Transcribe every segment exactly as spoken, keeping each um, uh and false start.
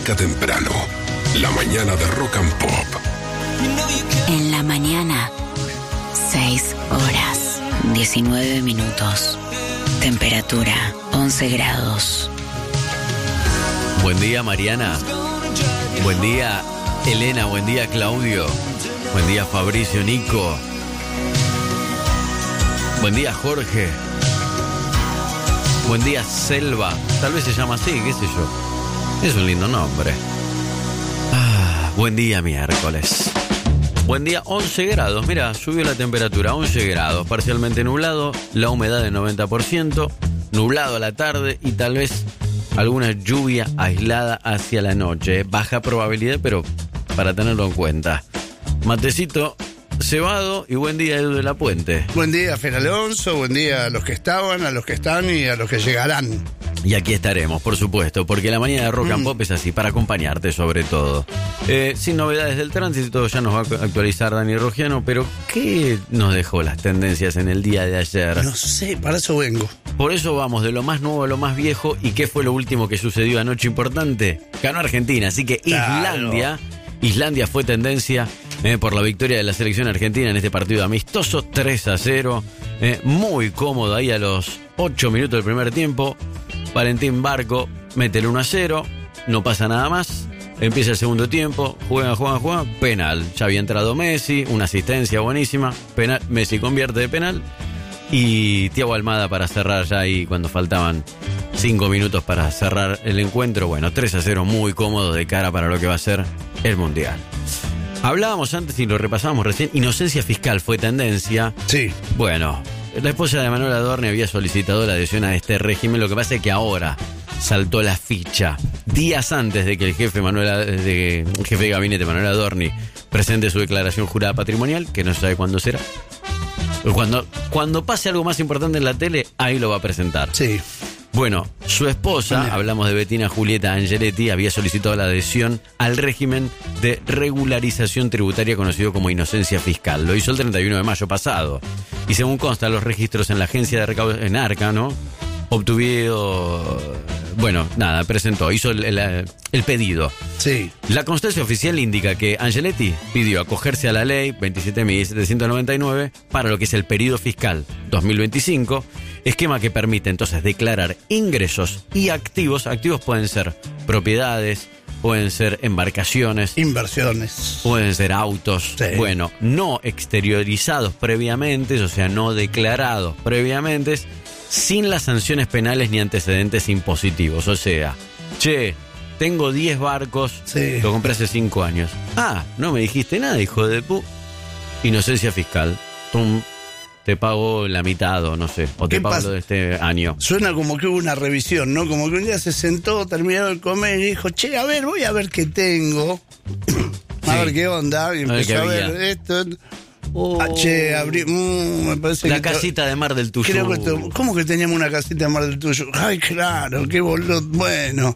arranca temprano. La mañana de Rock and Pop. En la mañana, seis horas, diecinueve minutos. Temperatura, once grados. Buen día, Mariana. Buen día, Elena. Buen día, Claudio. Buen día, Fabricio, Nico. Buen día, Jorge. Buen día, Selva. Tal vez se llama así, qué sé yo. Es un lindo nombre. Ah, buen día, miércoles. Buen día, once grados. Mira, subió la temperatura, once grados. Parcialmente nublado, la humedad de noventa por ciento. Nublado a la tarde y tal vez alguna lluvia aislada hacia la noche. Baja probabilidad, pero para tenerlo en cuenta. Matecito cebado y buen día, Edu de la Puente. Buen día, Fer Alonso, buen día a los que estaban, a los que están y a los que llegarán. Y aquí estaremos, por supuesto, porque la mañana de Rock and Pop es así, para acompañarte sobre todo. Eh, sin novedades del tránsito, ya nos va a actualizar Dani Rogiano, pero ¿qué nos dejó las tendencias en el día de ayer? No sé, para eso vengo. Por eso vamos de lo más nuevo a lo más viejo. ¿Y qué fue lo último que sucedió anoche importante? Ganó Argentina, así que claro. Islandia, Islandia fue tendencia eh, por la victoria de la selección argentina en este partido amistoso, tres a cero. Eh, muy cómodo ahí a los ocho minutos del primer tiempo. Valentín Barco mete el uno a cero, no pasa nada más. Empieza el segundo tiempo, juega, juega, juega, penal. Ya había entrado Messi, una asistencia buenísima, penal, Messi convierte de penal. Y Thiago Almada para cerrar ya ahí cuando faltaban cinco minutos para cerrar el encuentro. Bueno, tres a cero, muy cómodo de cara para lo que va a ser el Mundial. Hablábamos antes y lo repasábamos recién, inocencia fiscal fue tendencia. Sí. Bueno, la esposa de Manuel Adorni había solicitado la adhesión a este régimen, lo que pasa es que ahora saltó la ficha. Días antes de que el jefe, Manuel, de, el jefe de gabinete Manuel Adorni presente su declaración jurada patrimonial, que no se sabe cuándo será. Cuando, cuando pase algo más importante en la tele, ahí lo va a presentar. Sí. Bueno, su esposa, Bien. hablamos de Bettina Julieta Angeletti, había solicitado la adhesión al régimen de regularización tributaria conocido como inocencia fiscal. Lo hizo el treinta y uno de mayo pasado. Y según consta, los registros en la agencia de recaudación, en Arca, ¿no? Obtuvieron... Bueno, nada, presentó, hizo el, el, el pedido. Sí. La constancia oficial indica que Angeletti pidió acogerse a la ley veintisiete mil setecientos noventa y nueve para lo que es el periodo fiscal dos mil veinticinco, esquema que permite entonces declarar ingresos y activos. Activos pueden ser propiedades, pueden ser embarcaciones, inversiones, pueden ser autos, sí. Bueno, no exteriorizados previamente, o sea, no declarados previamente, sin las sanciones penales ni antecedentes impositivos. O sea, che, tengo diez barcos, sí. Lo compré hace cinco años. Ah, no me dijiste nada, hijo de pu... Inocencia fiscal. Tum, te pago la mitad o no sé, o te pago lo de este año. Suena como que hubo una revisión, ¿no? Como que un día se sentó, terminó de comer y dijo, che, a ver, voy a ver qué tengo. A sí. ver qué onda. Y empezó a ver, a ver esto... Oh. Ah, che, abrí, mm, me parece la que casita to... de Mar del Tuyú. Creo que esto... ¿Cómo que teníamos una casita de Mar del Tuyú? Ay, claro, qué boludo. Bueno.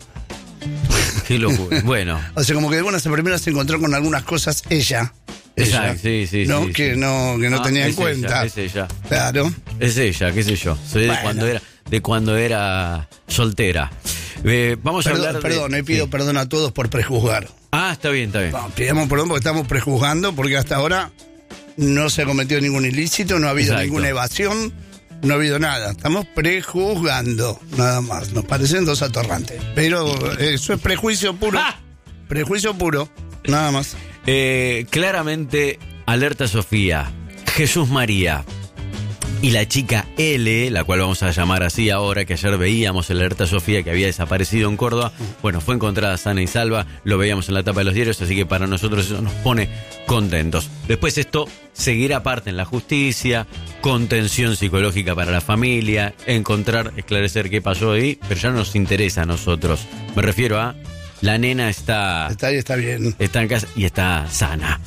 Qué locura. Bueno. O sea, como que de buenas a primeras se encontró con algunas cosas ella. Ella, ella sí, sí, ¿no? sí, que sí. no que no ah, tenía en es cuenta. Ella, es ella. Claro. Es ella, qué sé yo. Soy bueno. de cuando era de cuando era soltera. Eh, vamos perdón, a hablar de... Perdón, le pido sí. perdón a todos por prejuzgar. Ah, está bien, está bien. No, pidamos perdón porque estamos prejuzgando, porque hasta ahora no se ha cometido ningún ilícito, no ha habido Exacto. ninguna evasión, no ha habido nada. Estamos prejuzgando, nada más. Nos parecen dos atorrantes. Pero eso es prejuicio puro. ¡Ah! Prejuicio puro, nada más. Eh, claramente, alerta Sofía, Jesús María y la chica L, la cual vamos a llamar así ahora, que ayer veíamos el alerta Sofía que había desaparecido en Córdoba. Bueno, fue encontrada sana y salva, lo veíamos en la tapa de los diarios, así que para nosotros eso nos pone contentos. Después esto seguirá aparte en la justicia, contención psicológica para la familia, encontrar, esclarecer qué pasó ahí, pero ya no nos interesa a nosotros. Me refiero a... La nena está... Está ahí, está bien. Está en casa y está sana.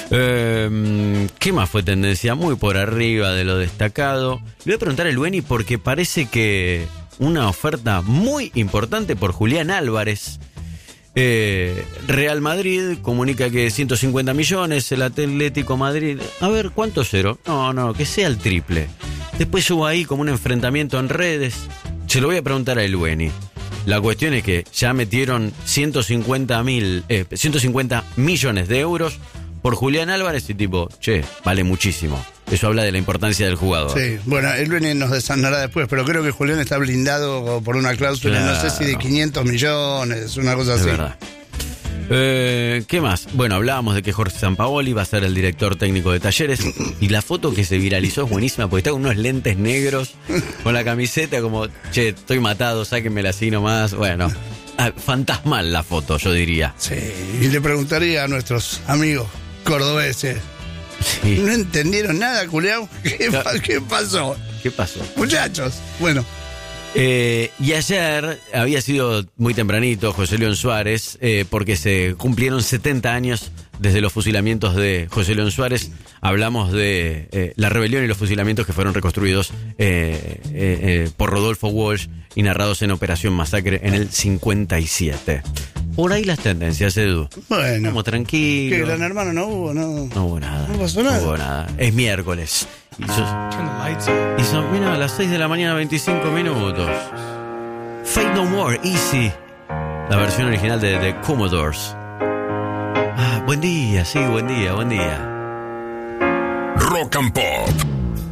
Eh, ¿Qué más fue tendencia? Muy por arriba de lo destacado. Le voy a preguntar a Lueni porque parece que una oferta muy importante por Julián Álvarez. Eh, Real Madrid comunica que ciento cincuenta millones, el Atlético Madrid... A ver, ¿cuánto cero? No, no, que sea el triple. Después hubo ahí como un enfrentamiento en redes. Se lo voy a preguntar a Lueni. La cuestión es que ya metieron ciento cincuenta mil, eh, ciento cincuenta millones de euros por Julián Álvarez y tipo, che, vale muchísimo. Eso habla de la importancia del jugador. Sí, bueno, él viene y nos desanará después, pero creo que Julián está blindado por una cláusula, claro. No sé si de quinientos millones, una cosa es así. Verdad. Eh, ¿Qué más? Bueno, hablábamos de que Jorge Sampaoli va a ser el director técnico de Talleres y la foto que se viralizó es buenísima porque está con unos lentes negros, con la camiseta como, che, estoy matado, sáquenmela así nomás. Bueno, ah, fantasmal la foto, yo diría. Sí, y le preguntaría a nuestros amigos cordobeses. Sí. ¿No entendieron nada, culiao? ¿Qué, ¿Qué pasó? ¿Qué pasó? Muchachos, bueno. Eh, y ayer había sido muy tempranito José León Suárez, eh, porque se cumplieron setenta años desde los fusilamientos de José León Suárez. Hablamos de eh, la rebelión y los fusilamientos que fueron reconstruidos eh, eh, eh, por Rodolfo Walsh y narrados en Operación Masacre en el cincuenta y siete. Por ahí las tendencias, Edu. Bueno. Como tranquilo. ¿Qué, Gran Hermano no hubo? No, no hubo nada. No pasó nada. No hubo nada. Es miércoles. Y son, y son mira, a las seis de la mañana, veinticinco minutos. Fate No More, Easy. La versión original de The Commodores. Ah, buen día, sí, buen día, buen día. Rock and Pop.